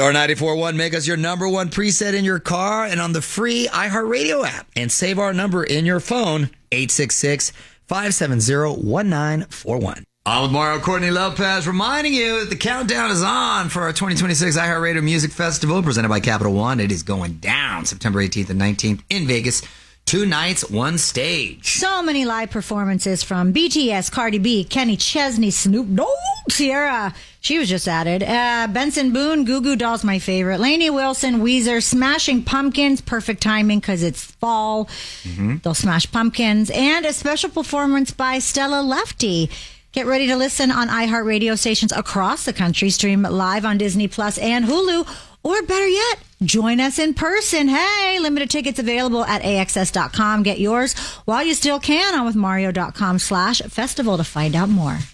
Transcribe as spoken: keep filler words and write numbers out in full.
Star ninety-four point one, make us your number one preset in your car and on the free iHeartRadio app. And save our number in your phone, eight six six, five seven zero, one nine four one. On with Mario Courtney Lopez, reminding you that the countdown is on for our twenty twenty-six iHeartRadio Music Festival, presented by Capital One. It is going down September eighteenth and nineteenth in Vegas. Two nights, one stage. So many live performances from B T S, Cardi B, Kenny Chesney, Snoop Dogg, Sierra. She was just added. Uh, Benson Boone, Goo Goo Dolls, my favorite. Lainey Wilson, Weezer, Smashing Pumpkins. Perfect timing because it's fall. Mm-hmm. They'll smash pumpkins. And a special performance by Stella Lefty. Get ready to listen on iHeartRadio stations across the country. Stream live on Disney Plus and Hulu. Or better yet, join us in person. Hey, limited tickets available at A X S dot com. Get yours while you still can on with Mario dot com slash festival to find out more.